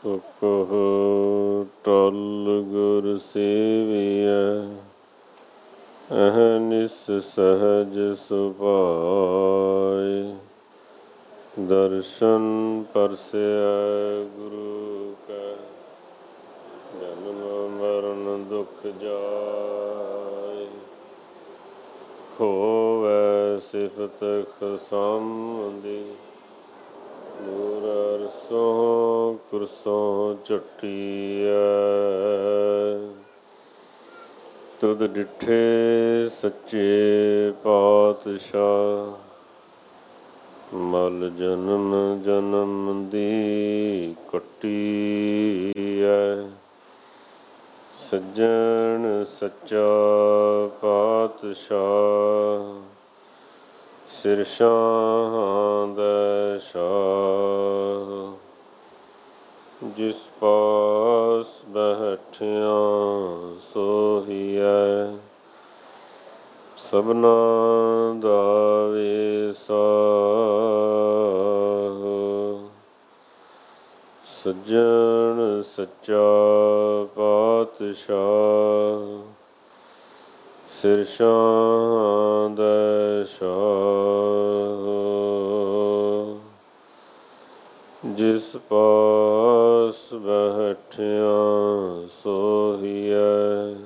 ਸੁਖੁ ਟਲ ਗੁਰ ਸੇਵਿਐ, ਅਹਨਿਸ ਸਹਜ ਸੁਭਾਇ। ਦਰਸ਼ਨ ਪਰਸੈ ਗੁਰੂ ਕੈ, ਜਨਮ ਮਰਨ ਦੁਖ ਜਾਇ। ਹੋਵੈ ਸਿਫਤ ਖਸਮ ਦੀ, ਨੂਰ ਅਰਸੋਂ ਕੁਰਸੋਂ ਝਟੀਐ। ਤੁਧ ਡਿਠੇ ਸੱਚੇ ਪਾਤਸ਼ਾਹ, ਮਲ ਜਨਮ ਜਨਮ ਦੀ ਕੱਟੀਐ। ਸੱਜਣ ਸੱਚਾ ਪਾਤਸ਼ਾਹ, ਸਿਰ ਸ਼ਾਹਾਂ ਦਾ ਸ਼ਾਹ। ਜਿਸ ਪਾਸ ਬੈਠਿਆ ਸੋਹੀਐ, ਸਭਨਾ ਦਾ ਵੇਸਾਹ। ਸੱਜਣ ਸੱਚਾ ਪਾਤਸ਼ਾਹ, ਸਿਰ ਸ਼ਾਹਾਂ ਦਾ ਸ਼ਾਹ। ਜਿਸ ਪਾਸ ਬੈਠਿਆ ਸੋਹੀਐ,